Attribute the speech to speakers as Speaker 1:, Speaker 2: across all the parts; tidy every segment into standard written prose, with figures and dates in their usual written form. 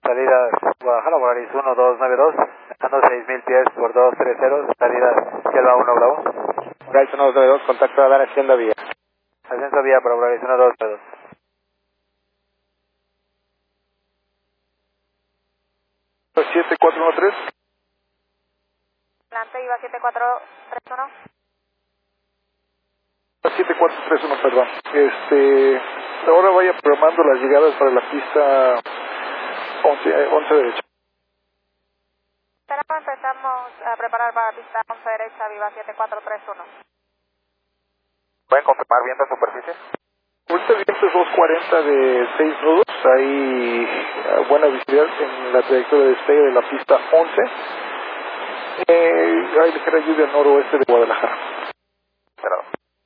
Speaker 1: Salida Guadalajara, Volaris 1292, dejando 6000 pies por 230, salida Selva 1 Bravo.
Speaker 2: Volaris 1292, contacto a dar asciendo vía.
Speaker 1: Ascenso vía para Volaris 1292.
Speaker 2: 7413.
Speaker 3: Adelante, IVA 7431.
Speaker 2: 7431, perdón. Ahora vaya programando las llegadas para la pista 11 derecha.
Speaker 3: Empezamos a preparar para la pista 11 derecha, Viva 7431.
Speaker 1: ¿Pueden confirmar viento en superficie?
Speaker 2: Ahorita el viento es 240 de 6 nudos, hay buena visibilidad en la trayectoria de despegue de la pista 11. Hay ligera lluvia al noroeste de Guadalajara.
Speaker 1: Cerrado.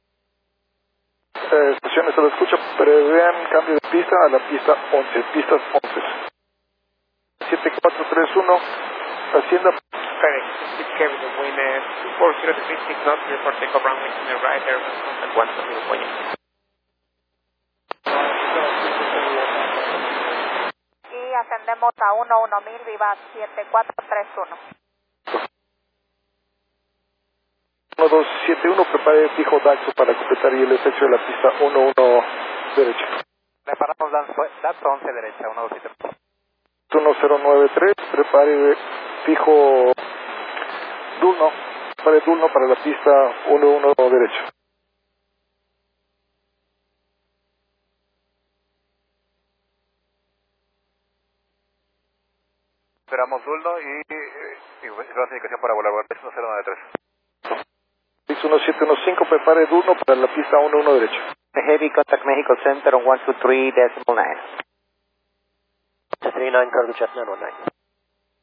Speaker 2: Estaciones se lo escucha, prevean cambio de pista a la pista 11, pistas 11. 7431, Hacienda.
Speaker 4: Correct. It's Kevin, the wind 240 to 56 knots, report takeoff runway to the right, Airbus contact 120.
Speaker 3: Y ascendemos a 11000, Viva 7431.
Speaker 2: 1271, prepare fijo Daxo para completar y el efecto de la pista 11 derecha.
Speaker 1: Preparamos DAX 11 derecha, 1271.
Speaker 2: 1093, prepare fijo Dulno, prepare Dulno para la pista 11 derecha.
Speaker 1: Esperamos Dulno y clasificación para volar 1093.
Speaker 2: 1715, prepare Dulno para la pista 11 derecha.
Speaker 5: Heavy contact Mexico Center on 123.9. 39 Cargo Chestnut 19.